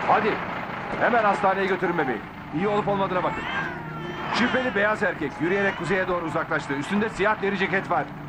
Hadi. Hemen hastaneye götürün bebeği. İyi olup olmadığına bakın. Şüpheli beyaz erkek yürüyerek kuzeye doğru uzaklaştı. Üstünde siyah deri ceket var.